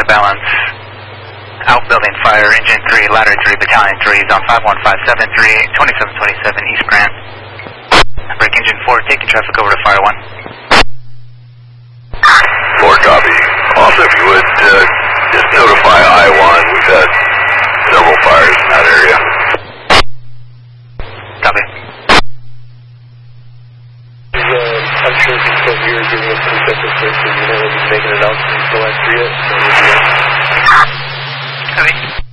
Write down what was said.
balance. Outbuilding fire, engine 3, ladder 3, battalion 3, is on 51573, 2727 East Grand. Break engine 4, taking traffic over to fire 1. 4 copy. Also, if you would just notify I-1, we've had several fires in that area. Copy. I'm sure if he's still here giving us some type of service, you know, he'll be making an announcement until after it. Copy.